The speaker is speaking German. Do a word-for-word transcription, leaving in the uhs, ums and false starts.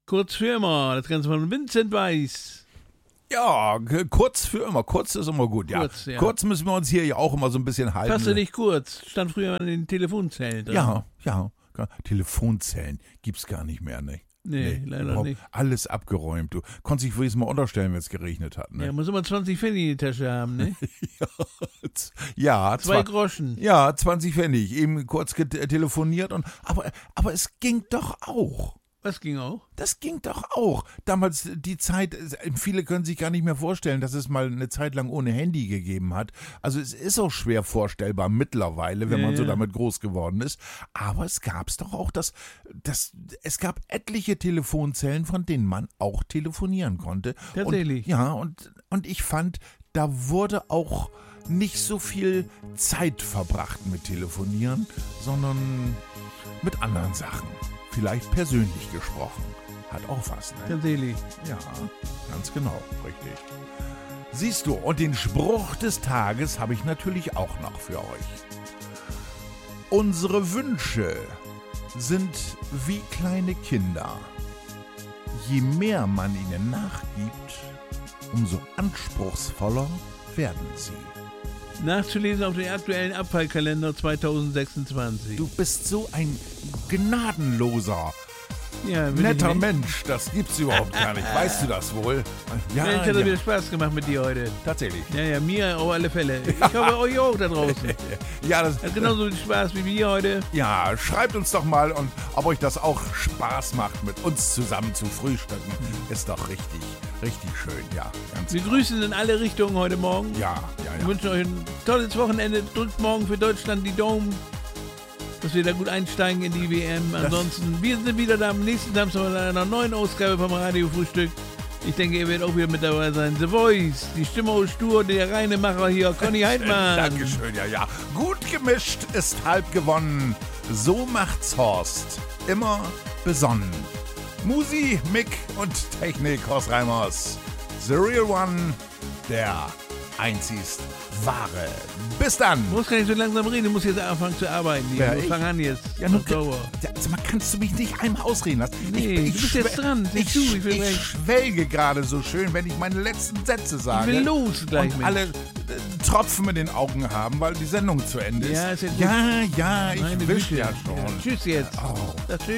Kurz für immer, das Ganze von Vincent Weiss. Ja, g- kurz für immer. Kurz ist immer gut, ja. Kurz, ja. Kurz müssen wir uns hier ja auch immer so ein bisschen halten. Passt du nicht kurz? Stand früher an den Telefonzellen drin. Ja, ja. Telefonzellen gibt's gar nicht mehr, ne? Nee, leider überhaupt nicht. Alles abgeräumt. Du konntest dich wenigstens mal unterstellen, wenn es geregnet hat, ne? Ja, muss immer zwanzig Pfennig in die Tasche haben, ne? ja, Zwei zwar- Groschen. Ja, zwanzig Pfennig. Eben kurz get- telefoniert und aber, aber es ging doch auch. Was ging auch? Das ging doch auch. Damals die Zeit, viele können sich gar nicht mehr vorstellen, dass es mal eine Zeit lang ohne Handy gegeben hat. Also es ist auch schwer vorstellbar mittlerweile, wenn Ja, man so ja. damit groß geworden ist. Aber es gab's doch auch, das, das, es gab etliche Telefonzellen, von denen man auch telefonieren konnte. Tatsächlich. Und, ja, und, und ich fand, da wurde auch nicht so viel Zeit verbracht mit Telefonieren, sondern mit anderen Sachen. Vielleicht persönlich gesprochen. Hat auch was, ne? Tatsächlich. Ja, ganz genau, richtig. Siehst du, und den Spruch des Tages habe ich natürlich auch noch für euch. Unsere Wünsche sind wie kleine Kinder. Je mehr man ihnen nachgibt, umso anspruchsvoller werden sie. Nachzulesen auf den aktuellen Abfallkalender zweitausendsechsundzwanzig. Du bist so ein gnadenloser, ja, will netter ich nicht. Mensch. Das gibt's überhaupt gar nicht. Weißt du das wohl? Ja, Mensch, hat ja. ja. wieder Spaß gemacht mit dir heute. Tatsächlich. Ja, ja, mir auf alle Fälle. Ich hoffe, euch auch da draußen. Ja, das, Hat genauso viel Spaß wie wir heute. ja, schreibt uns doch mal, und ob euch das auch Spaß macht, mit uns zusammen zu frühstücken. Ist doch richtig, richtig schön. Ja, ganz Wir genau. grüßen in alle Richtungen heute Morgen. Ja, ja, Wir ja. wünschen euch ein tolles Wochenende. Drückt morgen für Deutschland die Daumen, dass wir da gut einsteigen in die W M. Ansonsten, wir sind wieder da am nächsten Samstag mit einer neuen Ausgabe vom Radiofrühstück. Ich denke, ihr werdet auch wieder mit dabei sein. The Voice, die Stimme aus Stur, der reine Macher hier, Conny Heidmann. Dankeschön, ja, ja. Gut gemischt ist halb gewonnen. So macht's Horst. Immer besonnen. Musi, Mick und Technik Horst Reimers. The Real One, der einzigst wahre. Bis dann. Du musst gar nicht so langsam reden, du musst jetzt anfangen zu arbeiten. Hier. Ja, Du ich- fang an jetzt. Ja, nun, Auf Dauer. ja, sag mal, kannst du mich nicht einmal ausreden lassen? Nee, du bist jetzt schwel- dran. Sieh Ich, zu, ich will ich gleich- schwelge gerade so schön, wenn ich meine letzten Sätze Ich sage. will los gleich und mit. alle äh, Tropfen in den Augen haben, weil die Sendung zu Ende ist. Ja, ist ja gut. ja, ja, ich Meine wisch Güte. ja schon. Ja, tschüss jetzt. Oh. Das tschüss.